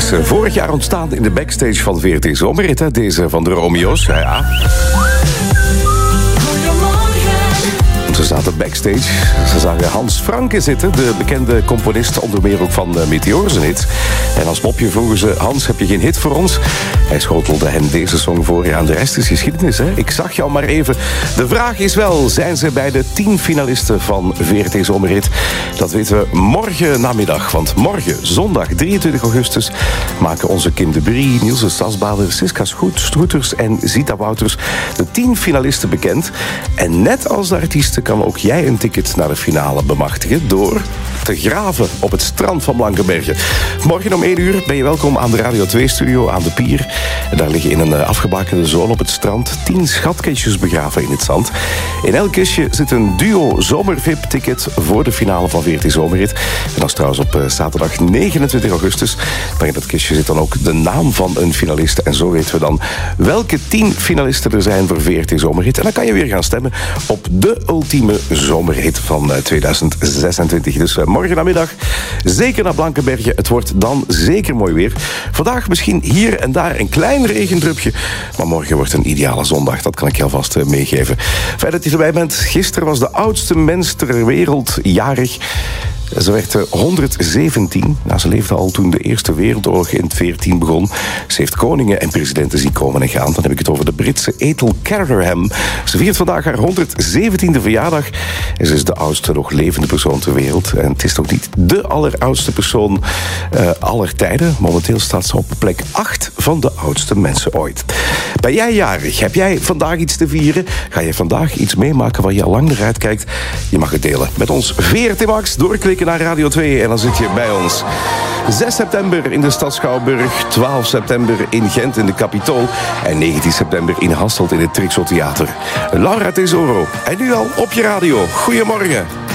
is vorig jaar ontstaan in de backstage van VRT Zomerrit, hè? Deze van de Romeo's. Ja. Ze zaten backstage. Ze zagen Hans Franke zitten, de bekende componist, onder meer ook van Meteor zijn hit. En als mopje vroegen ze: Hans, heb je geen hit voor ons? Hij schotelde hen deze song voor. Ja, en de rest is geschiedenis, hè? Ik zag jou maar even. De vraag is wel, zijn ze bij de 10 finalisten van VRT Zomerrit? Dat weten we morgen namiddag. Want morgen, zondag 23 augustus, maken onze Kim de Brie, Niels de Stadsbader, Siska Stroeters en Zita Wouters de 10 finalisten bekend. En net als de artiesten kan ook jij een ticket naar de finale bemachtigen door te graven op het strand van Blankenberge. Morgen om 1 uur ben je welkom aan de Radio 2-studio aan de pier. En daar liggen in een afgebakende zone op het strand 10 schatkistjes begraven in het zand. In elk kistje zit een duo zomer-VIP-ticket voor de finale van VRT Zomerrit. En dat is trouwens op zaterdag 29 augustus. Maar in dat kistje zit dan ook de naam van een finalist. En zo weten we dan welke 10 finalisten er zijn voor VRT Zomerrit. En dan kan je weer gaan stemmen op de ultieme zomerhit van 2026. Dus morgen namiddag zeker naar Blankenberge. Het wordt dan zeker mooi weer. Vandaag misschien hier en daar een klein regendrupje. Maar morgen wordt een ideale zondag. Dat kan ik je alvast meegeven. Fijn dat je erbij bent. Gisteren was de oudste mens ter wereld jarig. Ze werd 117. Nou, ze leefde al toen de Eerste Wereldoorlog in 14 begon. Ze heeft koningen en presidenten zien komen en gaan. Dan heb ik het over de Britse Ethel Caterham. Ze viert vandaag haar 117e verjaardag. En ze is de oudste nog levende persoon ter wereld. En het is toch niet de alleroudste persoon aller tijden. Momenteel staat ze op plek 8 van de oudste mensen ooit. Ben jij jarig? Heb jij vandaag iets te vieren? Ga je vandaag iets meemaken waar je al lang naar uitkijkt? Je mag het delen met ons. VRT Max, doorklikken naar Radio 2 en dan zit je bij ons. 6 september in de Stad Schouwburg, 12 september in Gent in de Capitool en 19 september in Hasselt in het Trixo Theater. Laura Tesoro. En nu al op je radio. Goedemorgen.